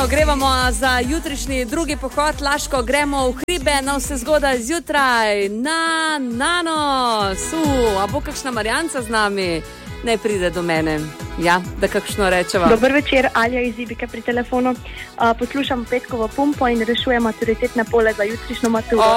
ogrevamo za jutrišnji drugi pohod Laško, gremo v hribe na vse zgodaj zjutraj, na Nanos. A bo kakšna Marjanca z nami? Ne pride do mene. Ja, da kakšno rečeva. Dober večer, Alja iz Ibike pri telefonu. Poslušam Petkovo pumpo in rešujem maturitetne pole za jutrišnjo maturo.